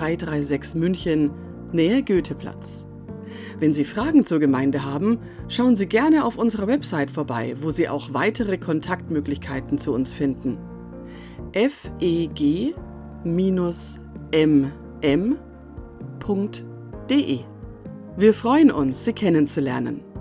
336 München, Nähe Goetheplatz. Wenn Sie Fragen zur Gemeinde haben, schauen Sie gerne auf unserer Website vorbei, wo Sie auch weitere Kontaktmöglichkeiten zu uns finden. feg-mm.de. Wir freuen uns, Sie kennenzulernen.